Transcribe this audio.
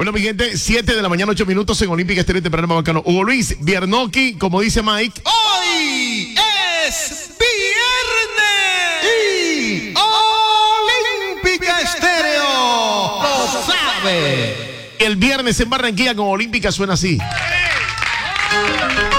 Bueno, mi gente, 7 de la mañana, 8 minutos en Olímpica Estéreo Temprano Bacano. Hugo Luis, Viernoki, como dice Mike. Hoy es viernes y Olímpica Estéreo lo sabe. El viernes en Barranquilla con Olímpica suena así.